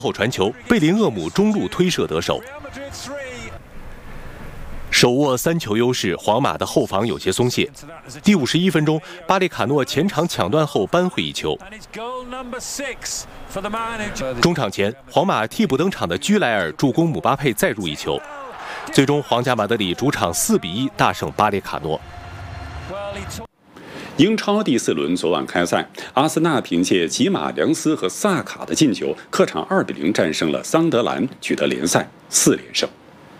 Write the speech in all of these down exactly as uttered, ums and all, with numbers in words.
后传球，贝林厄姆中路推射得手。手握三球优势，皇马的后防有些松懈。第五十一分钟，巴列卡诺前场抢断后扳回一球。中场前，皇马替补登场的居莱尔助攻姆巴佩再入一球。最终，皇家马德里主场四比一大胜巴列卡诺。 英超第四轮昨晚开赛，阿森纳凭借吉马良斯和萨卡的进球，客场二比零战胜了桑德兰，取得联赛四连胜。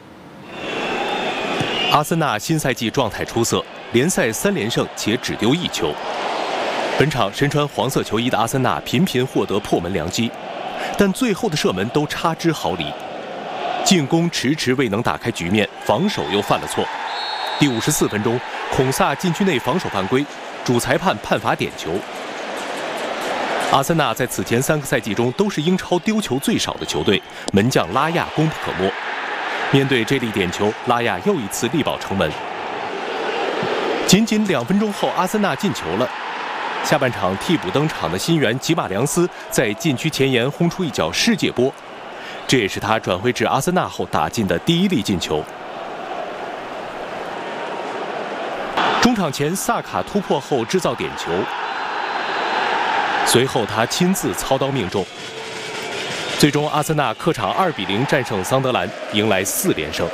阿森纳新赛季状态出色，联赛三连胜且只丢一球。本场身穿黄色球衣的阿森纳频频获得破门良机，但最后的射门都差之毫厘，进攻迟迟未能打开局面，防守又犯了错。第五十四分钟，孔萨禁区内防守犯规，主裁判判罚点球。阿森纳在此前三个赛季中都是英超丢球最少的球队，门将拉亚功不可没。面对这粒点球，拉亚又一次力保城门。仅仅两分钟后，阿森纳进球了。下半场替补登场的新援吉马良斯在禁区前沿轰出一脚世界波，这也是他转会至阿森纳后打进的第一粒进球。中场前，萨卡突破后制造点球，随后他亲自操刀命中。最终，阿森纳客场二比零战胜桑德兰，迎来四连胜。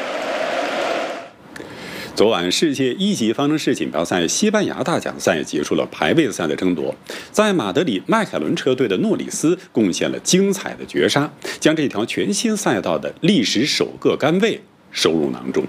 昨晚，世界一级方程式锦标赛西班牙大奖赛结束了排位赛的争夺，在马德里迈凯伦车队的诺里斯贡献了精彩的绝杀，将这条全新赛道的历史首个杆位收入囊中。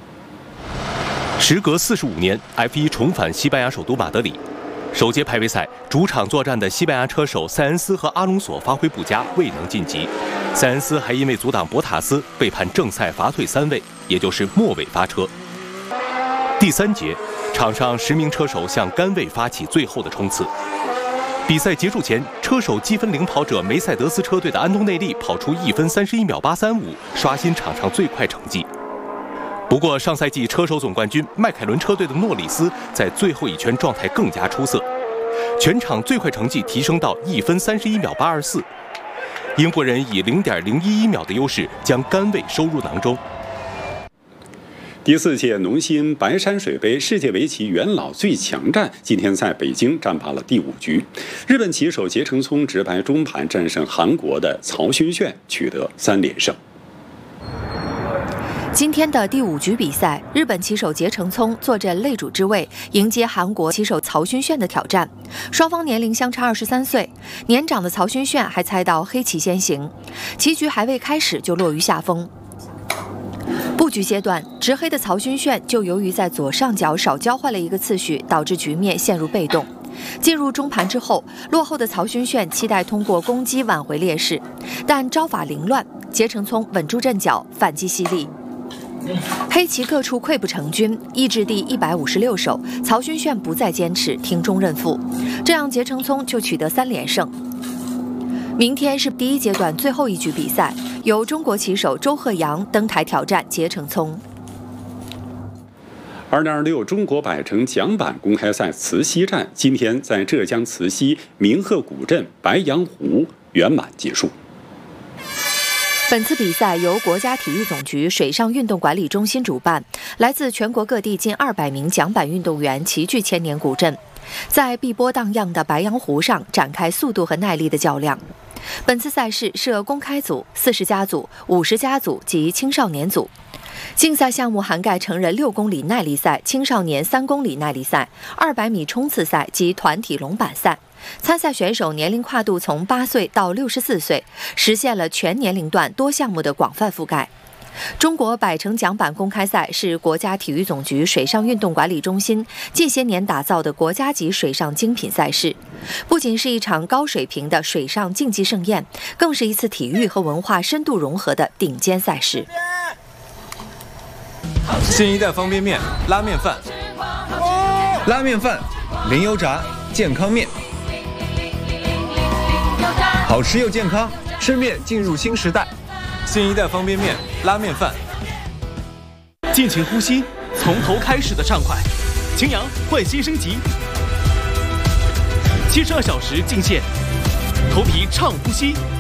时隔四十五年 ，F 一 重返西班牙首都马德里。首届排位赛，主场作战的西班牙车手塞恩斯和阿隆索发挥不佳，未能晋级。塞恩斯还因为阻挡博塔斯，被判正赛罚退三位，也就是末尾发车。第三节，场上十名车手向杆位发起最后的冲刺。比赛结束前，车手积分领跑者梅赛德斯车队的安东内利跑出一分三十一秒八三五，刷新场上最快成绩。不过，上赛季车手总冠军迈凯伦车队的诺里斯在最后一圈状态更加出色，全场最快成绩提升到一分三十一秒八二四。英国人以零点零一一秒的优势将杆位收入囊中。 第四届农心白山水杯世界围棋元老最强战今天在北京战罢了第五局，日本棋手结成聪直白中盘战胜韩国的曹勋炫，取得三连胜。 今天的第五局比赛，日本棋手结成聪坐镇擂主之位，迎接韩国棋手曹勋炫的挑战。双方年龄相差二十三岁，年长的曹勋炫还猜到黑棋先行，棋局还未开始就落于下风。布局阶段，执黑的曹勋炫就由于在左上角少交换了一个次序，导致局面陷入被动。进入中盘之后，落后的曹勋炫期待通过攻击挽回劣势，但招法凌乱，结成聪稳住阵脚，反击犀利。黑棋各处溃不成军，抑制第一百五十六手，曹勋炫不再坚持，听中认负，这样结成聪就取得三连胜。明天是第一阶段最后一局比赛，由中国棋手周鹤阳登台挑战结成聪。 二零二六中国百城桨板公开赛慈溪站今天在浙江慈溪明鹤古镇白洋湖圆满结束。 本次比赛由国家体育总局水上运动管理中心主办，来自全国各地近二百名桨板运动员齐聚千年古镇，在碧波荡漾的白洋湖上展开速度和耐力的较量。本次赛事设公开组、四十加组、五十加组及青少年组。竞赛项目涵盖成人六公里耐力赛、青少年三公里耐力赛、二百米冲刺赛及团体龙板赛。参赛选手年龄跨度从八岁到六十四岁，实现了全年龄段多项目的广泛覆盖。中国百城桨板公开赛是国家体育总局水上运动管理中心近些年打造的国家级水上精品赛事，不仅是一场高水平的水上竞技盛宴，更是一次体育和文化深度融合的顶尖赛事。 新一代方便面拉面饭，拉面饭零油炸健康面，好吃又健康，吃面进入新时代。新一代方便面拉面饭， 尽情呼吸，从头开始的畅快。擎阳焕新升级，七十二小时净线，头皮畅呼吸。